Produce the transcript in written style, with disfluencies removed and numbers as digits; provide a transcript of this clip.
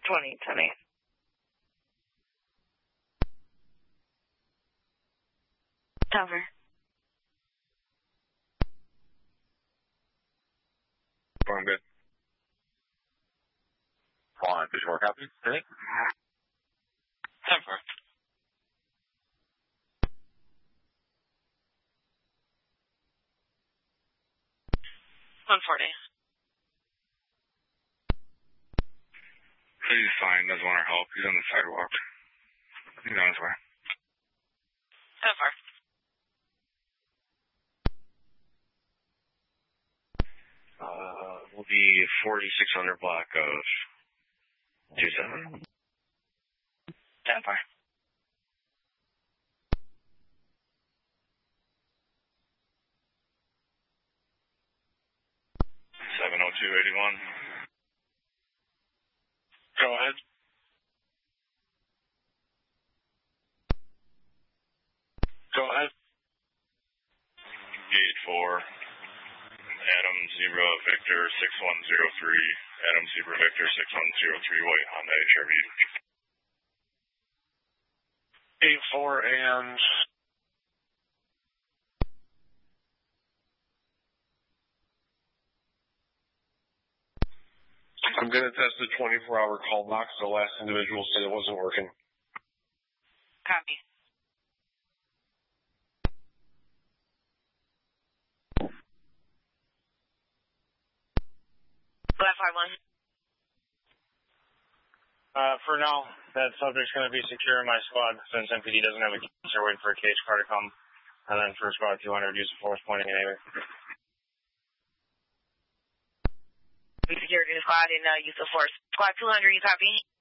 2020. Cover. I'm good. Fine. Did you work out? Today? 10-4. 140. He's fine. Doesn't want our help. He's on the sidewalk. He's on his way. 10-4. Will be 4600 block of 27. 10-4. $702.81. Go ahead. Go ahead. Gate 4. Adam 0 Victor 6103. Adam 0 Victor 6103. White Honda HRV. 84 and... I'm going to test the 24-hour call box. The last individual said it wasn't working. Copy. Left 51. For now, that subject's going to be secure in my squad since MPD doesn't have a case. They're waiting for a cage car to come. And then for squad 200, use the force pointing in air. We secured in the squad and use the force. Squad 200, you copy?